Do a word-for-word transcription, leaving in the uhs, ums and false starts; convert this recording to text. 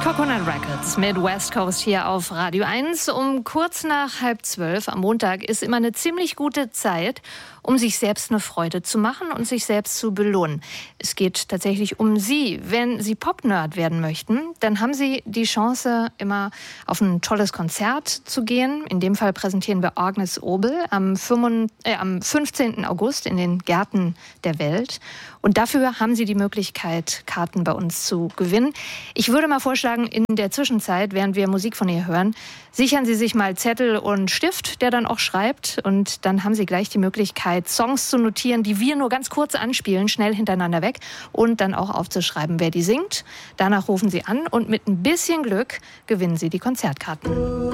Coconut Records mit West Coast hier auf Radio eins. Um kurz nach halb zwölf am Montag ist immer eine ziemlich gute Zeit, um sich selbst eine Freude zu machen und sich selbst zu belohnen. Es geht tatsächlich um Sie. Wenn Sie Pop-Nerd werden möchten, dann haben Sie die Chance, immer auf ein tolles Konzert zu gehen. In dem Fall präsentieren wir Agnes Obel am fünfzehnten August in den Gärten der Welt. Und dafür haben Sie die Möglichkeit, Karten bei uns zu gewinnen. Ich würde mal vorschlagen, in der Zwischenzeit, während wir Musik von ihr hören, sichern Sie sich mal Zettel und Stift, der dann auch schreibt. Und dann haben Sie gleich die Möglichkeit, Songs zu notieren, die wir nur ganz kurz anspielen, schnell hintereinander weg. Und dann auch aufzuschreiben, wer die singt. Danach rufen Sie an und mit ein bisschen Glück gewinnen Sie die Konzertkarten.